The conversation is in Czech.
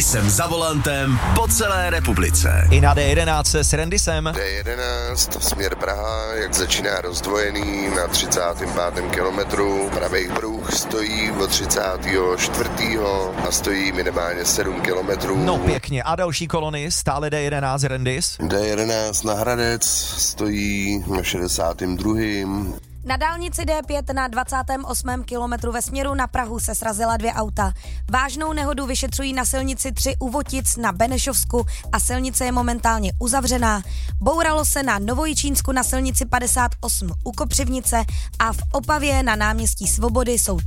Jsem za volantem po celé republice. I na D11 s Randysem. D11, směr Praha, jak začíná rozdvojený na 35. kilometru. Pravý pruh stojí od 34. a stojí minimálně 7 kilometrů. No pěkně. A další kolony, stále D11 Randys. D11 na Hradec stojí na 62. Na dálnici D5 na 28. kilometru ve směru na Prahu se srazila 2 auta. Vážnou nehodu vyšetřují na silnici 3 u Votic na Benešovsku a silnice je momentálně uzavřená. Bouralo se na Novojičínsku na silnici 58 u Kopřivnice a v Opavě na náměstí Svobody jsou